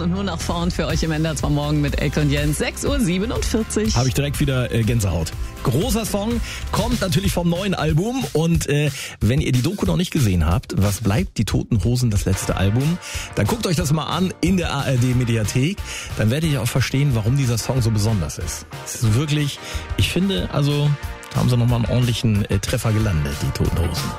und nur nach vorn für euch im NDR 2 Morgen mit Elke und Jens. 6:47 Uhr. Habe ich direkt wieder Gänsehaut. Großer Song, kommt natürlich vom neuen Album. Und wenn ihr die Doku noch nicht gesehen habt, was bleibt die Toten Hosen, das letzte Album, dann guckt euch das mal an in der ARD-Mediathek. Dann werdet ihr auch verstehen, warum dieser Song so besonders ist. Es ist wirklich, ich finde, also haben sie nochmal einen ordentlichen Treffer gelandet, die Toten Hosen.